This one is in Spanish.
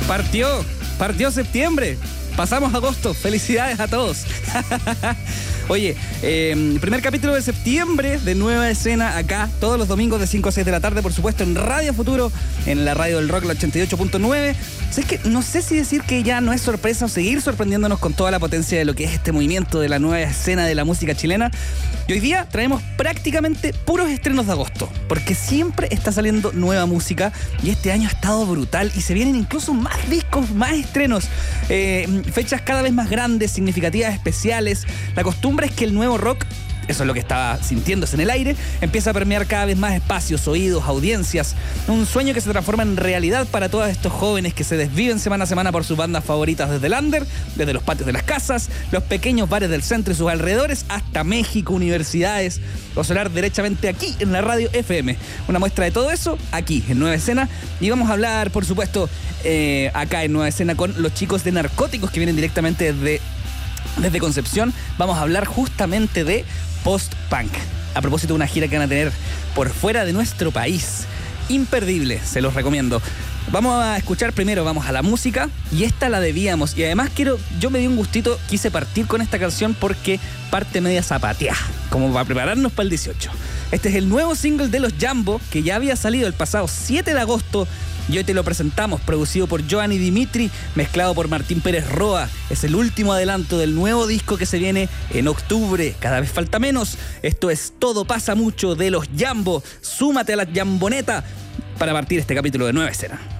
Partió septiembre. Pasamos agosto. Felicidades a todos. Oye, primer capítulo de septiembre de Nueva Escena acá, todos los domingos de 5 a 6 de la tarde, por supuesto, en Radio Futuro, en la radio del rock, la 88.9. Es que no sé si decir que ya no es sorpresa o seguir sorprendiéndonos con toda la potencia de lo que es este movimiento de la nueva escena de la música chilena. Y hoy día traemos prácticamente puros estrenos de agosto, porque siempre está saliendo nueva música y este año ha estado brutal y se vienen incluso más discos, más estrenos, fechas cada vez más grandes, significativas, especiales. La costumbre es que el nuevo rock, eso es lo que estaba sintiéndose en el aire, empieza a permear cada vez más espacios, oídos, audiencias. Un sueño que se transforma en realidad para todos estos jóvenes que se desviven semana a semana por sus bandas favoritas, desde el under, desde los patios de las casas, los pequeños bares del centro y sus alrededores, hasta México, universidades, o sonar derechamente aquí en la radio FM. Una muestra de todo eso aquí en Nueva Escena. Y vamos a hablar, por supuesto, acá en Nueva Escena con los chicos de Narcóticos que vienen directamente desde Concepción. Vamos a hablar justamente de post-punk, a propósito de una gira que van a tener por fuera de nuestro país. Imperdible, se los recomiendo. Vamos a escuchar primero, vamos a la música, y esta la debíamos. Y además yo me di un gustito, quise partir con esta canción porque parte media zapateada, como para prepararnos para el 18. Este es el nuevo single de los Jambo, que ya había salido el pasado 7 de agosto, y hoy te lo presentamos, producido por Joan y Dimitri, mezclado por Martín Pérez Roa. Es el último adelanto del nuevo disco que se viene en octubre. Cada vez falta menos. Esto es Todo Pasa Mucho de los Jambo. Súmate a la Jamboneta para partir este capítulo de Nueva Escena.